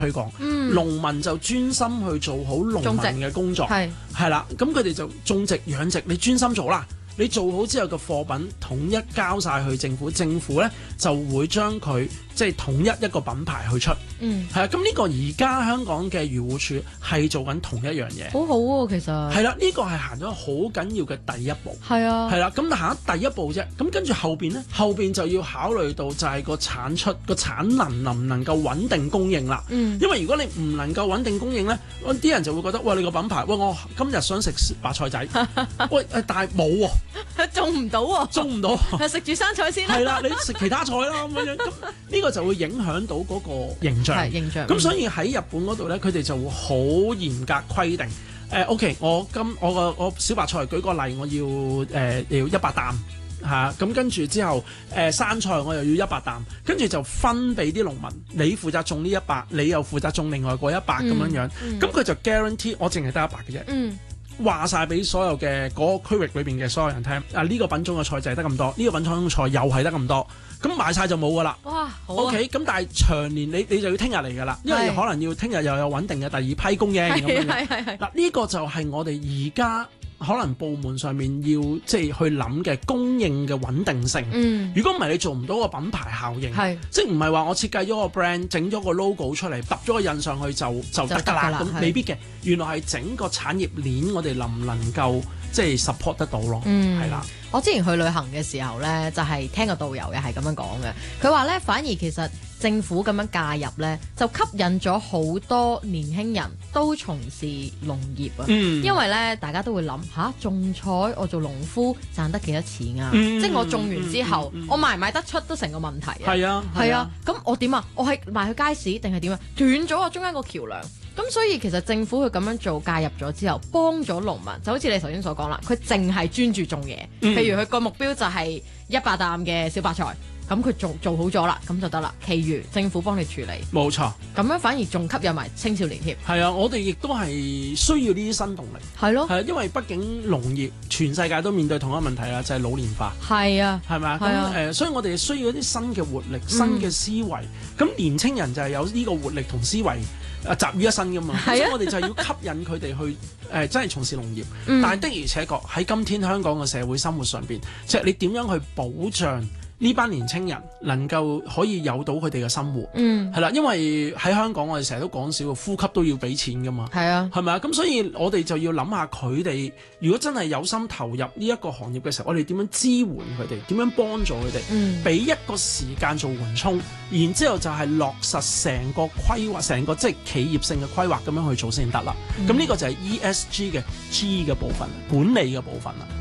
推廣，農民就專心去做好農民嘅工作，係啦，咁佢哋就種植養殖，你專心做啦。你做好之後嘅貨品統一交晒去政府，政府咧就會將佢即係統一一個品牌去出，係啊。咁呢個而家香港嘅漁護署係做緊同一樣嘢， 好好喎，其實係啦，呢個係行咗好緊要嘅第一步， 係啊， 係啦。咁行咗第一步啫，咁跟住後邊咧，後邊就要考慮到就係個產出個產能能唔能夠穩定供應啦。因為如果你唔能夠穩定供應咧，啲人就會覺得喂，你個品牌，喂，我今日想食白菜仔，喂，但係冇喎。 種唔到喎， 種唔到， 食住生菜先啦。 係啦，你食其他菜啦咁樣，咁呢個就會影響到嗰個形象。 係形象。 咁所以喺日本嗰度咧，佢哋就會好嚴格規定。OK，我小白菜舉個例，我要100擔嚇，咁跟住之後生菜我又要100擔，跟住就分俾啲農民，你負責種呢100，你又負責種另外嗰100咁樣樣。咁佢就 guarantee 我淨係得100嘅啫。話晒俾所有嘅嗰個區域裏邊嘅所有人聽，呢個品種嘅菜就係得咁多，呢個品種嘅菜又係得咁多，咁賣晒就冇噶啦。 哇，好啊。 OK，咁但係長年你就要聽日嚟噶啦，因為可能要聽日又有穩定嘅第二批供應咁樣。 係。 嗱，呢個就係我哋而家可能部門上面要即係去諗嘅供應嘅穩定性。如果唔係你做唔到個品牌效應，即係唔係話我設計咗個 brand，整咗個 logo 出嚟，揼咗個印上去就得㗎啦。咁未必嘅，原來係整個產業鏈，我哋能唔能夠即係 support 得到咯？係啦。 我之前去旅行嘅時候呢，就係聽個導遊嘅係咁樣講嘅。佢話呢，反而其實政府咁樣介入呢，就吸引咗好多年輕人都從事農業啊。因為呢，大家都會諗吓，種菜我做農夫賺得幾多錢啊？即係我種完之後，我賣唔賣得出都成個問題啊。係啊。咁我點啊？我係賣去街市定係點啊？斷咗我中間個橋梁。咁所以其實政府佢咁樣做介入咗之後，幫咗農民，就好似你頭先所講啦，佢淨係專注種嘢，譬如佢個目標就係100擔嘅小白菜，咁佢做好咗啦，咁就得啦，其餘政府幫你處理。冇錯，咁樣反而仲吸引埋青少年添。係啊，我哋亦都係需要呢啲新動力。係咯，係啊，因為畢竟農業全世界都面對同一個問題啦，就係老年化。係啊，係咪啊？咁所以我哋需要一啲新嘅活力、新嘅思維。咁年青人就係有呢個活力同思維。集於一身噶嘛，所以我哋就要吸引佢哋去真係從事農業。但係的而且確喺今天香港嘅社會生活上邊，即係你點樣去保障呢班年青人能夠可以有到佢哋嘅生活？係啦，因為喺香港我哋成日都講笑，呼吸都要俾錢噶嘛。係啊，係咪啊？咁所以我哋就要諗下佢哋，如果真係有心投入呢一個行業嘅時候，我哋點樣支援佢哋？點樣幫助佢哋？俾一個時間做緩衝，然之後就係落實成個規劃，成個即係企業性嘅規劃咁樣去做先得啦。咁呢個就係 ESG 嘅 G 嘅部分，管理嘅部分啦。